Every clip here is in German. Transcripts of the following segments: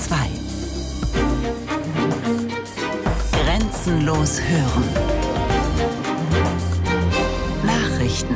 2. Grenzenlos hören. Nachrichten.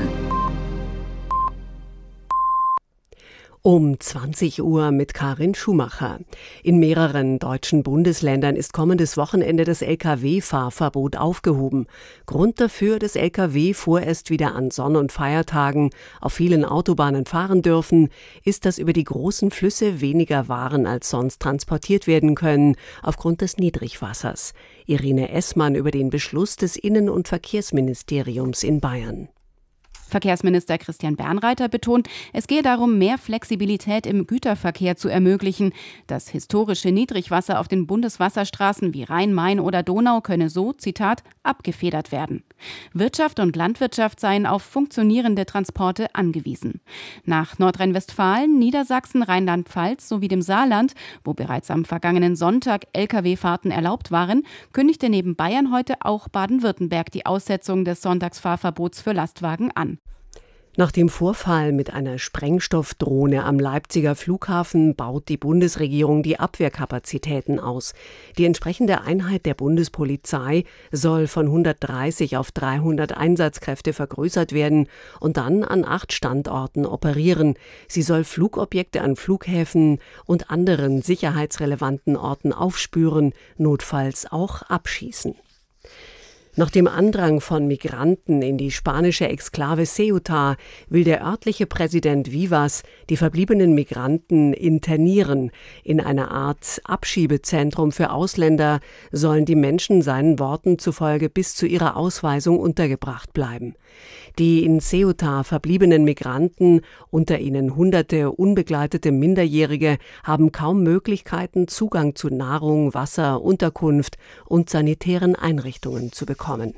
Um 20 Uhr mit Karin Schumacher. In mehreren deutschen Bundesländern ist kommendes Wochenende das Lkw-Fahrverbot aufgehoben. Grund dafür, dass Lkw vorerst wieder an Sonn- und Feiertagen auf vielen Autobahnen fahren dürfen, ist, dass über die großen Flüsse weniger Waren als sonst transportiert werden können, aufgrund des Niedrigwassers. Irene Essmann über den Beschluss des Innen- und Verkehrsministeriums in Bayern. Verkehrsminister Christian Bernreiter betont, es gehe darum, mehr Flexibilität im Güterverkehr zu ermöglichen. Das historische Niedrigwasser auf den Bundeswasserstraßen wie Rhein, Main oder Donau könne so, Zitat, abgefedert werden. Wirtschaft und Landwirtschaft seien auf funktionierende Transporte angewiesen. Nach Nordrhein-Westfalen, Niedersachsen, Rheinland-Pfalz sowie dem Saarland, wo bereits am vergangenen Sonntag Lkw-Fahrten erlaubt waren, kündigte neben Bayern heute auch Baden-Württemberg die Aussetzung des Sonntagsfahrverbots für Lastwagen an. Nach dem Vorfall mit einer Sprengstoffdrohne am Leipziger Flughafen baut die Bundesregierung die Abwehrkapazitäten aus. Die entsprechende Einheit der Bundespolizei soll von 130 auf 300 Einsatzkräfte vergrößert werden und dann an 8 Standorten operieren. Sie soll Flugobjekte an Flughäfen und anderen sicherheitsrelevanten Orten aufspüren, notfalls auch abschießen. Nach dem Andrang von Migranten in die spanische Exklave Ceuta will der örtliche Präsident Vivas die verbliebenen Migranten internieren. In einer Art Abschiebezentrum für Ausländer sollen die Menschen seinen Worten zufolge bis zu ihrer Ausweisung untergebracht bleiben. Die in Ceuta verbliebenen Migranten, unter ihnen Hunderte unbegleitete Minderjährige, haben kaum Möglichkeiten, Zugang zu Nahrung, Wasser, Unterkunft und sanitären Einrichtungen zu bekommen.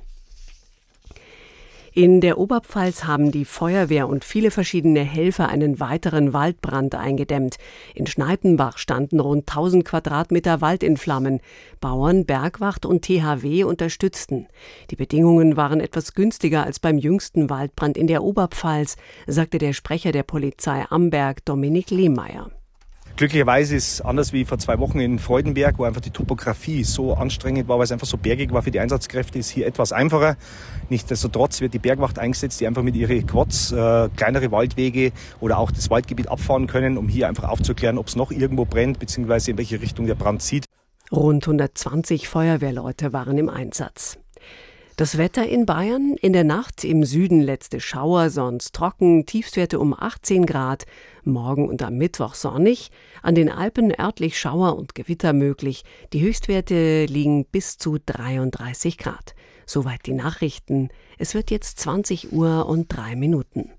In der Oberpfalz haben die Feuerwehr und viele verschiedene Helfer einen weiteren Waldbrand eingedämmt. In Schneidenbach standen rund 1000 Quadratmeter Wald in Flammen. Bauern, Bergwacht und THW unterstützten. Die Bedingungen waren etwas günstiger als beim jüngsten Waldbrand in der Oberpfalz, sagte der Sprecher der Polizei Amberg, Dominik Lehmeier. Glücklicherweise ist es anders wie vor 2 Wochen in Freudenberg, wo einfach die Topografie so anstrengend war, weil es einfach so bergig war für die Einsatzkräfte, ist hier etwas einfacher. Nichtsdestotrotz wird die Bergwacht eingesetzt, die einfach mit ihren Quads kleinere Waldwege oder auch das Waldgebiet abfahren können, um hier einfach aufzuklären, ob es noch irgendwo brennt, beziehungsweise in welche Richtung der Brand zieht. Rund 120 Feuerwehrleute waren im Einsatz. Das Wetter in Bayern: in der Nacht im Süden letzte Schauer, sonst trocken, Tiefstwerte um 18 Grad, morgen und am Mittwoch sonnig, an den Alpen örtlich Schauer und Gewitter möglich, die Höchstwerte liegen bis zu 33 Grad. Soweit die Nachrichten, es wird jetzt 20 Uhr und 3 Minuten.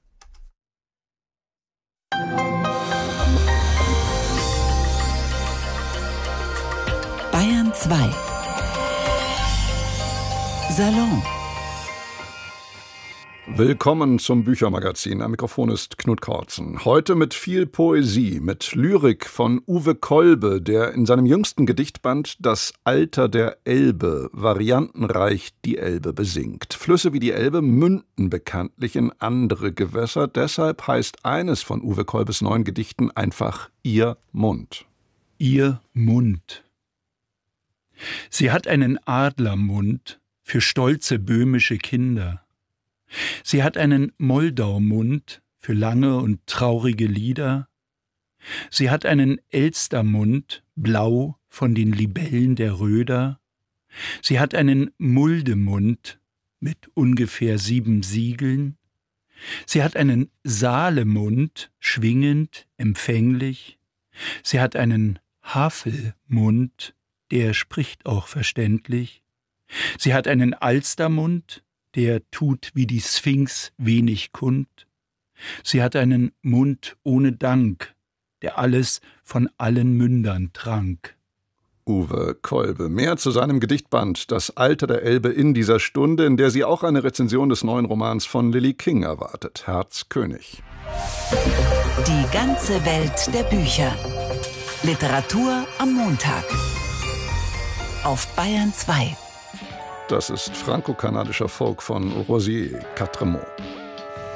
Bayern 2 Salon. Willkommen zum Büchermagazin. Am Mikrofon ist Knut Kortzen. Heute mit viel Poesie, mit Lyrik von Uwe Kolbe, der in seinem jüngsten Gedichtband Das Alter der Elbe variantenreich die Elbe besingt. Flüsse wie die Elbe münden bekanntlich in andere Gewässer. Deshalb heißt eines von Uwe Kolbes neuen Gedichten einfach Ihr Mund. Ihr Mund. Sie hat einen Adlermund für stolze böhmische Kinder. Sie hat einen Moldaumund für lange und traurige Lieder. Sie hat einen Elstermund, blau von den Libellen der Röder. Sie hat einen Muldemund mit ungefähr 7 Siegeln. Sie hat einen Saalemund, schwingend, empfänglich. Sie hat einen Havelmund, der spricht auch verständlich. Sie hat einen Alstermund, der tut wie die Sphinx wenig kund. Sie hat einen Mund ohne Dank, der alles von allen Mündern trank. Uwe Kolbe. Mehr zu seinem Gedichtband Das Alter der Elbe in dieser Stunde, in der Sie auch eine Rezension des neuen Romans von Lilli King erwartet. Herzkönig. Die ganze Welt der Bücher. Literatur am Montag. Auf Bayern 2. Das ist franco-kanadischer Folk von Rosier Quatremont.